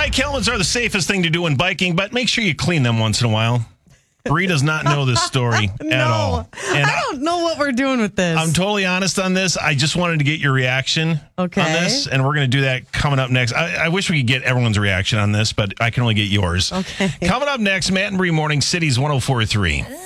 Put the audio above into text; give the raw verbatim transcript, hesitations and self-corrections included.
Bike helmets are the safest thing to do in biking, but make sure you clean them once in a while. Bree does not know this story no, at all. And I don't know what we're doing with this. I'm totally honest on this. I just wanted to get your reaction okay. on this, and we're going to do that coming up next. I, I wish we could get everyone's reaction on this, but I can only get yours. Okay. Coming up next, Matt and Bree Morning Cities one oh four point three.